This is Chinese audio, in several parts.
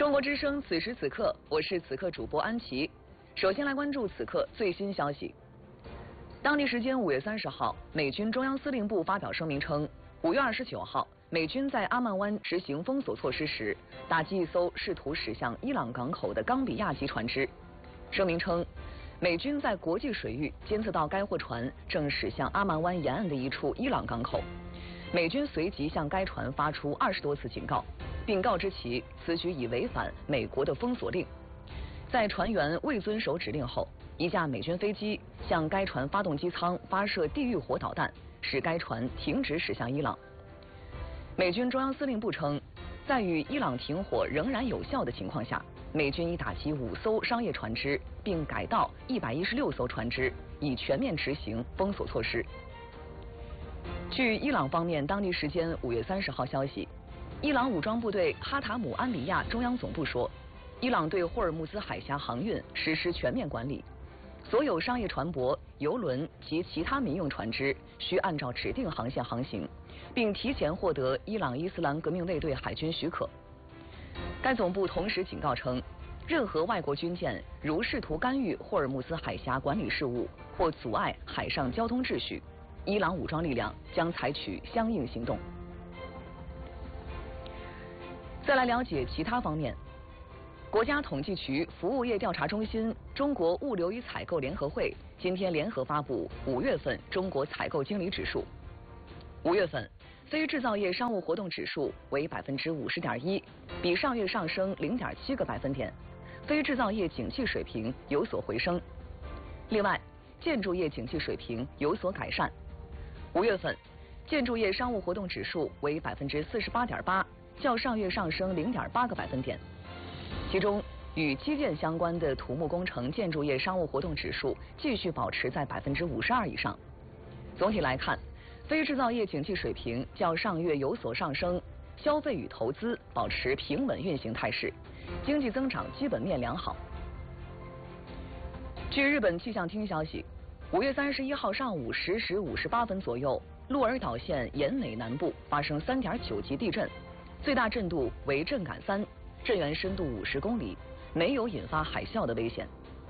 中国之声此时此刻，我是此刻主播安琪。首先来关注此刻最新消息。当地时间5月30号，美军中央司令部发表声明称，5月29号，美军在阿曼湾执行封锁措施时，打击一艘试图驶向伊朗港口的冈比亚级船只。声明称，美军在国际水域监测到该货船正驶向阿曼湾沿岸的一处伊朗港口。美军随即向该船发出20多次警告，并告知其此举已违反美国的封锁令。在船员未遵守指令后，一架美军飞机向该船发动机舱发射地狱火导弹，使该船停止驶向伊朗。美军中央司令部称，在与伊朗停火仍然有效的情况下，美军已打击5艘商业船只，并改道116艘船只，以全面执行封锁措施。据伊朗方面当地时间5月30号消息，伊朗武装部队哈塔姆安比亚中央总部说，伊朗对霍尔木兹海峡航运实施全面管理，所有商业船舶、油轮及其他民用船只需按照指定航线航行，并提前获得伊朗伊斯兰革命卫队海军许可。该总部同时警告称，任何外国军舰如试图干预霍尔木兹海峡管理事务或阻碍海上交通秩序，伊朗武装力量将采取相应行动。再来了解其他方面。国家统计局服务业调查中心、中国物流与采购联合会今天联合发布5月份中国采购经理指数。5月份，非制造业商务活动指数为50.1%，比上月上升0.7个百分点，非制造业景气水平有所回升。另外，建筑业景气水平有所改善。5月份，建筑业商务活动指数为48.8%，较上月上升0.8个百分点。其中，与基建相关的土木工程建筑业商务活动指数继续保持在52%以上。总体来看，非制造业景气水平较上月有所上升，消费与投资保持平稳运行态势，经济增长基本面良好。据日本气象厅消息，5月31号上午10时58分左右，鹿儿岛县岩美南部发生3.9级地震，最大震度为震感3，震源深度50公里，没有引发海啸的危险。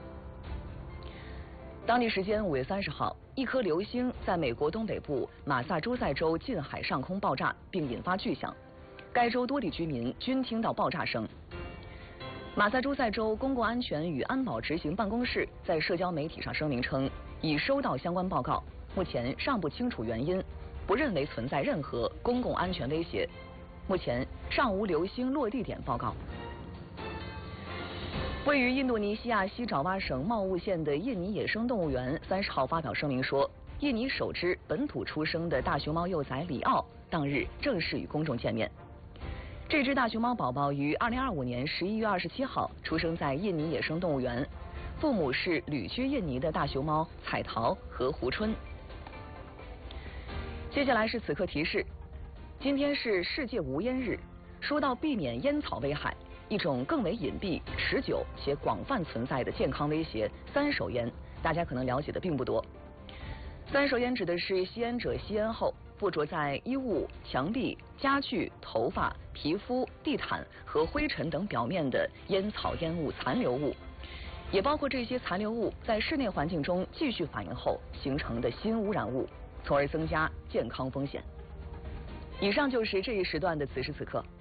当地时间5月30号，一颗流星在美国东北部马萨诸塞州近海上空爆炸，并引发巨响，该州多地居民均听到爆炸声。马萨诸塞州公共安全与安保执行办公室在社交媒体上声明称，已收到相关报告，目前尚不清楚原因，不认为存在任何公共安全威胁。目前尚无流星落地点报告。位于印度尼西亚西爪哇省茂物县的印尼野生动物园30号发表声明说，印尼首只本土出生的大熊猫幼崽里奥当日正式与公众见面。这只大熊猫宝宝于2025年11月27号出生在印尼野生动物园，父母是旅居印尼的大熊猫彩桃和胡春。接下来是此刻提示。今天是世界无烟日。说到避免烟草危害，一种更为隐蔽、持久且广泛存在的健康威胁——三手烟，大家可能了解的并不多。三手烟指的是吸烟者吸烟后附着在衣物、墙壁、家具、头发、皮肤、地毯和灰尘等表面的烟草烟雾残留物，也包括这些残留物在室内环境中继续反应后形成的新污染物，从而增加健康风险。以上就是这一时段的此时此刻。